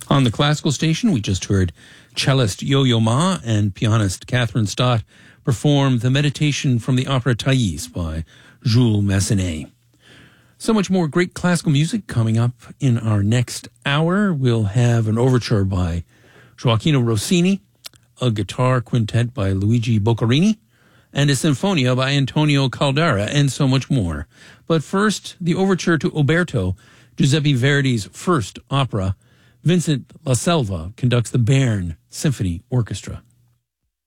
On the classical station, we just heard cellist Yo-Yo Ma and pianist Catherine Stott perform the Meditation from the opera Thais by Jules Massenet. So much more great classical music coming up in our next hour. We'll have an overture by Gioachino Rossini, a guitar quintet by Luigi Boccherini, and a sinfonia by Antonio Caldara, and so much more. But first, the overture to Oberto, Giuseppe Verdi's first opera. Vincent La Selva conducts the Bern Symphony Orchestra.